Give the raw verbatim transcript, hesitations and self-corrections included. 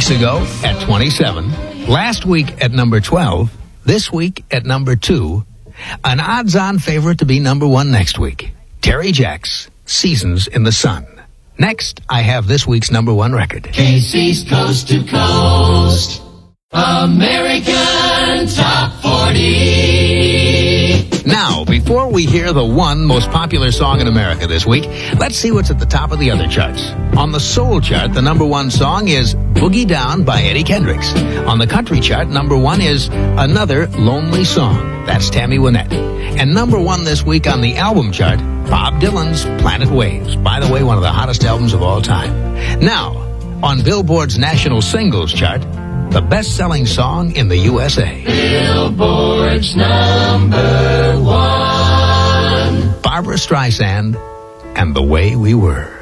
weeks ago at twenty-seven, last week at number twelve, this week at number two, an odds-on favorite to be number one next week, Terry Jacks, Seasons in the Sun. Next, I have this week's number one record. K C's Coast to Coast, American Top forty. Now, before we hear the one most popular song in America this week, let's see what's at the top of the other charts. On the soul chart, the number one song is Boogie Down by Eddie Kendricks. On the country chart, number one is Another Lonely Song. That's Tammy Wynette. And number one this week on the album chart, Bob Dylan's Planet Waves. By the way, one of the hottest albums of all time. Now, on Billboard's national singles chart, the best-selling song in the U S A. Billboard's number one. Barbra Streisand and The Way We Were.